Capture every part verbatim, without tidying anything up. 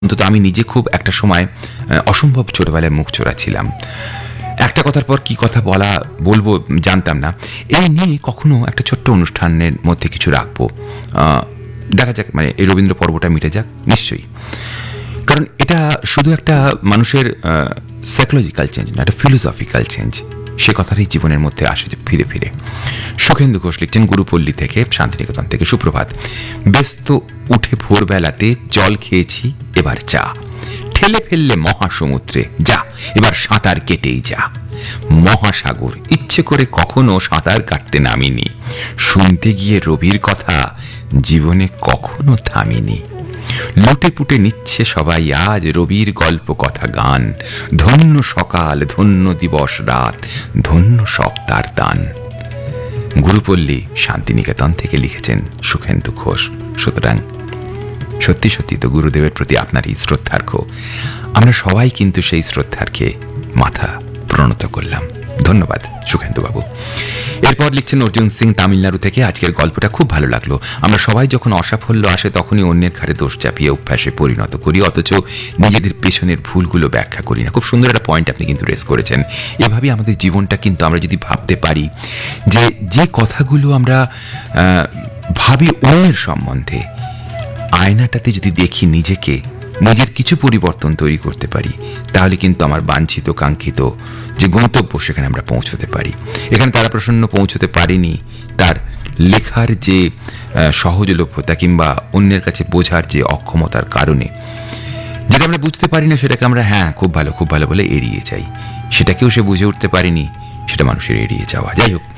অন্তত আমি নিজে খুব একটা সময় অসম্ভব ছোটবেলায় মুখ চোরা ছিলাম। একটা কথার পর কি কথা বলা বলবো জানতাম না। এই নিয়ে কখনো একটা ছোট্ট অনুষ্ঠানের মধ্যে কিছু রাখবো, দেখা যাক, মানে এই রবীন্দ্র পর্বটা মিটে যাক নিশ্চয়ই। কারণ এটা শুধু একটা মানুষের সাইকোলজিক্যাল চেঞ্জ না, একটা ফিলোসফিক্যাল চেঞ্জ। সে কথারই জীবনের মধ্যে আসে যে ফিরে ফিরে। সুখেন্দু ঘোষ লিখছেন গুরুপল্লী থেকে, শান্তিনিকেতন থেকে। সুপ্রভাত। ব্যস্ত উঠে ভোরবেলাতে জল খেয়েছি, এবার চা। ঠেলে ফেললে মহাসমুদ্রে, যা এবার সাঁতার কেটেই যা। মহাসাগর, ইচ্ছে করে কখনো সাঁতার কাটতে নামিনি। শুনতে গিয়ে রবির কথা জীবনে কখনো থামিনি। লুটে পুটে নিচ্ছে সবাই আজ রবির গল্প কথা গান। ধন্য সকাল, ধন্য দিবস রাত, ধন্য সপ্তার দান। গুরুপল্লী শান্তিনিকেতন থেকে লিখেছেন সুখেন্দু ঘোষ। সুতরাং সত্যি সত্যি তো গুরুদেবের প্রতি আপনার এই শ্রদ্ধার্ঘ্য। আমরা সবাই কিন্তু সেই শ্রদ্ধার্ঘ্যে মাথা প্রণত করলাম। ধন্যবাদ সুখেন্দুবাবু। এরপর লিখছেন অর্জুন সিং তামিলনাড়ু থেকে। আজকের গল্পটা খুব ভালো লাগলো। আমরা সবাই যখন অসাফল্য আসে তখনই অন্যের ঘাড়ে দোষ চাপিয়ে অভ্যাসে পরিণত করি, অথচ নিজেদের পেছনের ভুলগুলো ব্যাখ্যা করি না। খুব সুন্দর একটা পয়েন্ট আপনি কিন্তু রেজ করেছেন। এভাবেই আমাদের জীবনটা কিন্তু আমরা যদি ভাবতে পারি যে যে কথাগুলো আমরা ভাবি অন্যের সম্বন্ধে, আয়নাটাতে যদি দেখি নিজেকে, নিজের কিছু পরিবর্তন তৈরি করতে পারি, তাহলে কিন্তু আমার বাঞ্ছিত কাঙ্ক্ষিত যে গন্তব্য সেখানে আমরা পৌঁছতে পারি। এখানে তারাপ্রসন্ন পৌঁছতে পারিনি তার লেখার যে সহজলভ্যতা কিংবা অন্যের কাছে বোঝার যে অক্ষমতার কারণে। যেটা আমরা বুঝতে পারি না সেটাকে আমরা হ্যাঁ খুব ভালো খুব ভালো বলে এড়িয়ে যাই। সেটাকেও সে বুঝে উঠতে পারিনি, সেটা মানুষের এড়িয়ে যাওয়া। যাই হোক,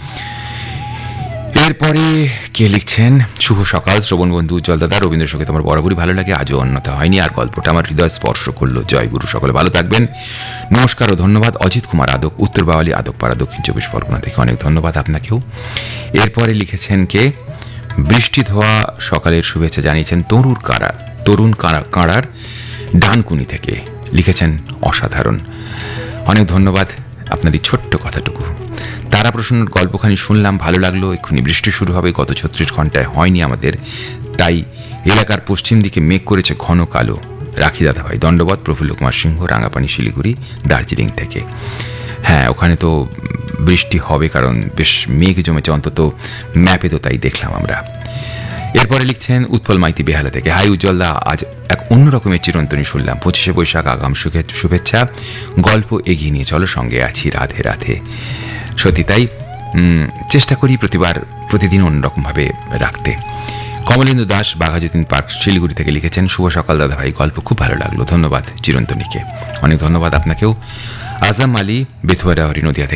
এরপরে কে লিখছেন? শুভ সকাল শ্রবণ বন্ধু উজ্জ্বল দাদা। রবীন্দ্রসঙ্গীত আমার বরাবরই ভালো লাগে, আজও অন্যথা হয়নি, আর গল্পটা আমার হৃদয় স্পর্শ করলো। জয় গুরু। সকলে ভালো থাকবেন। নমস্কার ও ধন্যবাদ। অজিত কুমার আদক, উত্তর বাওয়ালি আদকপাড়া, দক্ষিণ চব্বিশ পরগনা থেকে। অনেক ধন্যবাদ আপনাকেও। এরপরে লিখেছেন কে? বৃষ্টি ধোয়া সকালের শুভেচ্ছা জানিয়েছেন তরুর কাড়া, তরুণ কাড়ার ডানকুনি থেকে। লিখেছেন অসাধারণ। অনেক ধন্যবাদ আপনার এই ছোট্ট কথাটুকু। তারাপ্রসন্নর গল্পখানি শুনলাম, ভালো লাগলো। এক্ষুনি বৃষ্টি শুরু হবে, গত ছত্রিশ ঘন্টায় হয়নি আমাদের, তাই এলাকার পশ্চিম দিকে মেঘ করেছে ঘন কালো। রাখি দাদা ভাই। দণ্ডবত। প্রফুল্ল কুমার সিংহ, রাঙাপানি, শিলিগুড়ি, দার্জিলিং থেকে। হ্যাঁ, ওখানে তো বৃষ্টি হবে, কারণ বেশ মেঘ জমেছে, অন্তত ম্যাপে তো তাই দেখলাম আমরা। এরপরে লিখছেন উৎপল মাইতি বেহালা থেকে। হাই উজ্জ্বলদা, আজ এক অন্যরকমের চিরন্তনী শুনলাম। পঁচিশে বৈশাখ, আগাম শুভেচ্ছা। গল্প এগিয়ে নিয়ে চলো, সঙ্গে আছি। রাধে রাধে। সত্যি তাই, চেষ্টা করি প্রতিবার প্রতিদিন অন্যরকমভাবে রাখতে। কমলেন্দু দাস, বাঘাযতীন পার্ক, শিলিগুড়ি থেকে লিখেছেন শুভ সকাল দাদা ভাই, গল্প খুব ভালো লাগলো। ধন্যবাদ চিরন্তনীকে। অনেক ধন্যবাদ আপনাকেও। আজম আলী, বেথুয়ারা, নদিয়া থেকে।